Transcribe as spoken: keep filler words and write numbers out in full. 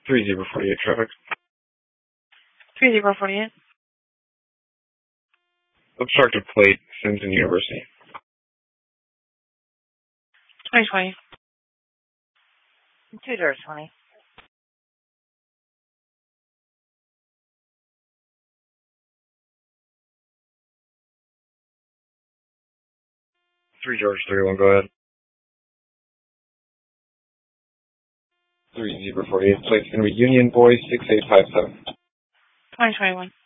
Three zero forty eight traffic. Three zero forty eight. Obstructed plate, Simpson University. Twenty twenty. Two doors twenty. Three George three one. Go ahead. Three zero forty eight. Plate's gonna be Union Boy six eight five seven. Twenty twenty one.